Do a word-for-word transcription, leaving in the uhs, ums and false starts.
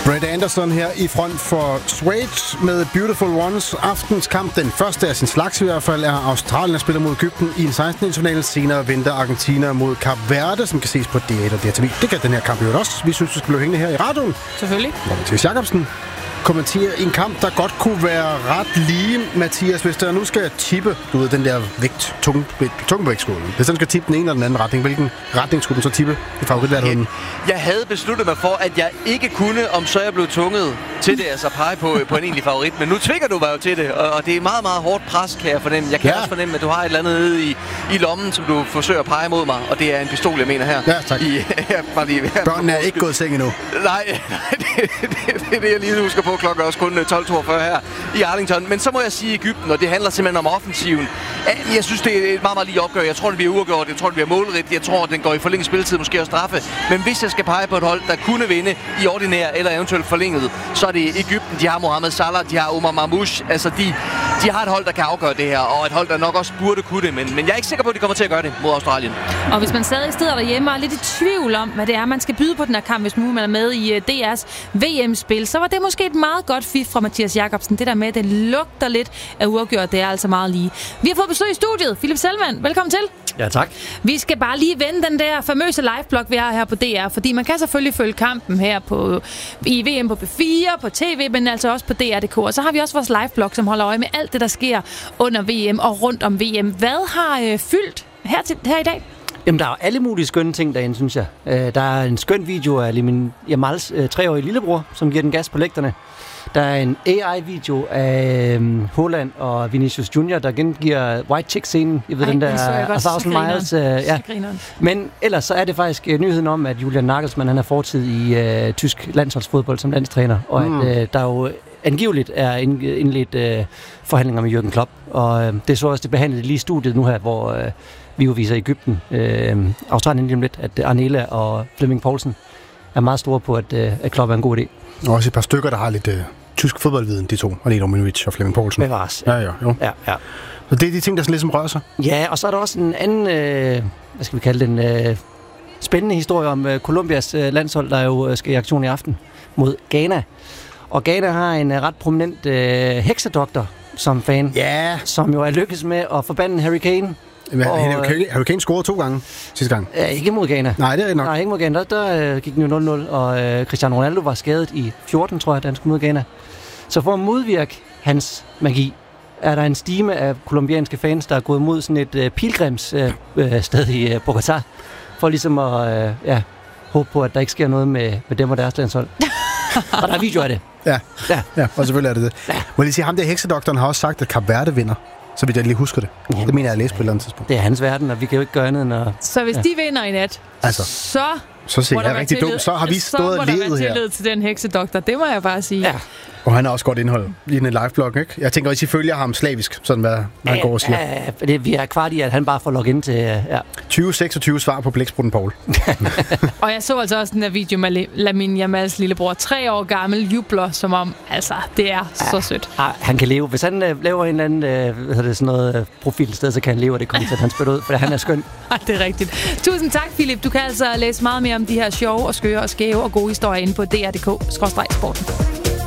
Brett Anderson her i front for Schweiz med Beautiful Ones. Aftens kamp, den første af sin slags i hvert fald, er Australien, der spiller mod Egypten i en sekstende-finale. Senere venter Argentina mod Kap Verde, som kan ses på D et og D T V. Det kan den her kamp jo også. Vi synes, du skal blive hængende her i radioen. Selvfølgelig. Mathias Jacobsen kommenterer en kamp, der godt kunne være ret lige, Mathias, hvis der nu skal tippe, du ved, den der vægt, tung, tungvægtskolen. Hvis den skal tippe den ene eller den anden retning, hvilken retning skulle den så tippe i favoritværdigheden? Jeg havde besluttet mig for, at jeg ikke kunne, om så jeg blev tvunget til det, altså pege på, på en egentlig favorit. Men nu tvinger du mig jo til det, og, og det er meget, meget hårdt pres, kan jeg fornemme. Jeg kan ja. også fornemme, at du har et eller andet nede i, i lommen, som du forsøger at pege mod mig, og det er en pistol, jeg mener her. Ja, tak. I, her, bare lige, her Børnene er ikke gået i seng endnu. Nej, nej det, det, det er det, jeg lige husker på. Klokken er også kun tolv toogfyrre her i Arlington. Men så må jeg sige Egypten, og det handler simpelthen om offensiven. Jeg synes, det er et meget, meget lige opgør. Jeg tror, det bliver uafgjort. Jeg tror, det bliver målrigt. Jeg tror, den går i forlænget spilletid, måske også straffe. Men hvis jeg skal pege på et hold, der kunne vinde i ordinær eller eventuelt forlænget, så er det Egypten. De har Mohamed Salah, de har Omar Mamouche. Altså, de, de har et hold, der kan afgøre det her, og et hold, der nok også burde kunne det. Men, men jeg er ikke sikker på, at de kommer til at gøre det mod Australien. Og hvis man stadig sidder derhjemme og er lidt i tvivl om, hvad det er, man skal byde på den her kamp, hvis nu man er med i D R's V M-spil, så var det måske et meget godt fif fra Mathias Jacobsen. Det der med, det lugter lidt af uafgjort, det er altså meget lige. Vi har fået besøg i studiet. Philip Selman, velkommen til. Ja, tak. Vi skal bare lige vende den der famøse live-blog, vi har her på D R, fordi man kan selvfølgelig følge kampen her på, i V M på B fire, på T V, men altså også på D R punktum d k. Og så har vi også vores live-blog, som holder øje med alt det, der sker under V M og rundt om V M. Hvad har øh, fyldt her, til, her i dag? Jamen, der er alle mulige skønne ting derinde, synes jeg. Øh, der er en skøn video af min Jamals øh, treårige lillebror, som giver den gas på lægterne. Der er en A I-video af um, Holland og Vinicius Junior, der gengiver White Chick-scenen. Jeg ved, Ej, den der A Thousand Miles. Uh, ja. Men ellers så er det faktisk uh, nyheden om, at Julian Nagelsmann han har fortid i uh, tysk landsholdsfodbold som landstræner, og mm. at uh, der jo angiveligt er indledt uh, forhandlinger med Jürgen Klopp. Og uh, det er så også det behandlet lige i studiet nu her, hvor uh, vi jo viser Egypten, uh, Australien lige om lidt, at Arnela og Flemming Poulsen er meget store på, at, uh, at Klopp er en god idé. Og også et par stykker, der har lidt uh, tysk fodboldviden, de to. Arnela Ominovic og Flemming Poulsen. Bevares. Ja, ja, jo. Ja, ja. Så det er de ting, der sådan ligesom rører sig? Ja, og så er der også en anden, øh, hvad skal vi kalde den, øh, spændende historie om øh, Colombias øh, landshold, der jo øh, skal i aktion i aften mod Ghana. Og Ghana har en øh, ret prominent øh, heksedoktor som fan, yeah. som jo er lykkes med at forbanде Harry Kane. Men Harry, Harry Kane scorede to gange sidste gang. Ja, ikke mod Ghana. Nej, det er nok. Nej, ikke mod Ghana. Der, der øh, gik den jo nul nul, og øh, Cristiano Ronaldo var skadet i fjorten, tror jeg, da han skulle mod Ghana. Så for at modvirke hans magi, er der en stime af kolumbianske fans, der er gået mod sådan et øh, pilgrimssted øh, øh, i øh, Bogotá, for ligesom at øh, ja, håbe på, at der ikke sker noget med, med dem og deres landshold. Og der er video af det. Ja, ja. ja og selvfølgelig er det det. Ja. Må jeg lige sige, ham der heksedoktoren har også sagt, at Kap Verde vinder. Så vidt jeg lige husker det. Ja, det mener jeg, at læse på et eller andet tidspunkt. Det er hans verden, og vi kan jo ikke gøre andet end at... Så hvis ja. de vinder i nat, altså, så... Så ser jeg rigtig dumt. Så har vi stået og levet her. Så må der være tillid til den heksedoktor. Det må jeg bare sige. Ja. Og han har også godt indhold i en live-blog, ikke? Jeg tænker også, I følger ham slavisk, sådan hvad ja, han går og siger. Ja, det, vi er kvart i, at han bare får logget ind til... Ja. tyve seksogtyve svar på blæksprutten Paul. Og jeg så altså også den der video med Lamine Jamals lillebror, tre år gammel, jubler, som om, altså, det er ja. så sødt. Ja, han kan leve. Hvis han uh, laver en eller anden, uh, hvad hedder det, sådan noget uh, profilsted, så kan han leve, og det kommer til, at han spiller ud, for han er skøn. Ja, det er rigtigt. Tusind tak, Philip. Du kan altså læse meget mere om de her sjove og skøre og skæve og gode historier inde på d r punktum d k skråstreg sporten.